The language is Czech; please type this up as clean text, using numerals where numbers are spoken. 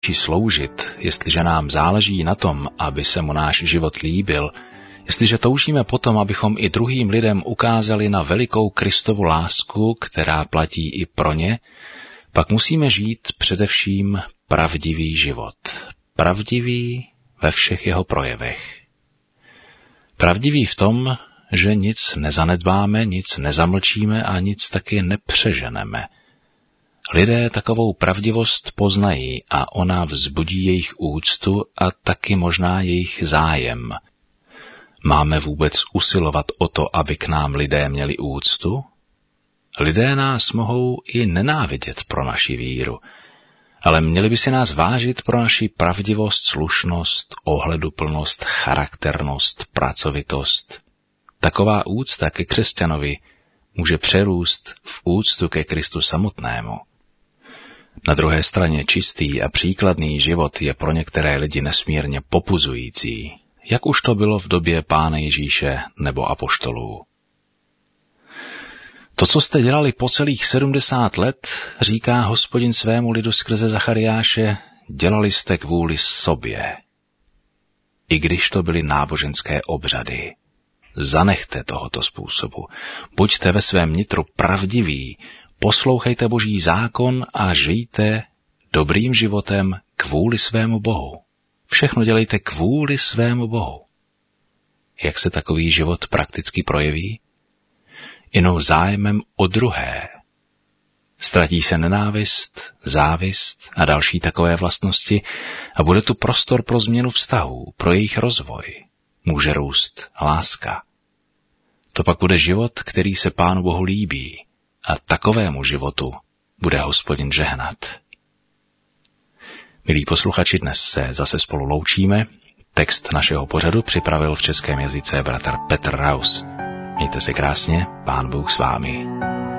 Ježíši sloužit, jestliže nám záleží na tom, aby se mu náš život líbil, jestliže toužíme potom, abychom i druhým lidem ukázali na velikou Kristovu lásku, která platí i pro ně, pak musíme žít především pravdivý život. Pravdivý ve všech jeho projevech. Pravdivý v tom, že nic nezanedbáme, nic nezamlčíme a nic taky nepřeženeme. Lidé takovou pravdivost poznají a ona vzbudí jejich úctu a taky možná jejich zájem. Máme vůbec usilovat o to, aby k nám lidé měli úctu? Lidé nás mohou i nenávidět pro naši víru, ale měli by si nás vážit pro naši pravdivost, slušnost, ohleduplnost, charakternost, pracovitost. Taková úcta ke křesťanovi může přerůst v úctu ke Kristu samotnému. Na druhé straně čistý a příkladný život je pro některé lidi nesmírně popuzující, jak už to bylo v době Pána Ježíše nebo apoštolů. To, co jste dělali po celých 70 let, říká Hospodin svému lidu skrze Zachariáše, dělali jste kvůli sobě. I když to byly náboženské obřady. Zanechte tohoto způsobu. Buďte ve svém nitru pravdiví, poslouchejte Boží zákon a žijte dobrým životem kvůli svému Bohu. Všechno dělejte kvůli svému Bohu. Jak se takový život prakticky projeví? Jinou zájmem o druhé. Ztratí se nenávist, závist a další takové vlastnosti a bude tu prostor pro změnu vztahů, pro jejich rozvoj. Může růst láska. To pak bude život, který se Pánu Bohu líbí a takovému životu bude Hospodin žehnat. Milí posluchači, dnes se zase spolu loučíme. Text našeho pořadu připravil v českém jazyce bratr Petr Raus. Mějte se krásně, Pán Bůh s vámi.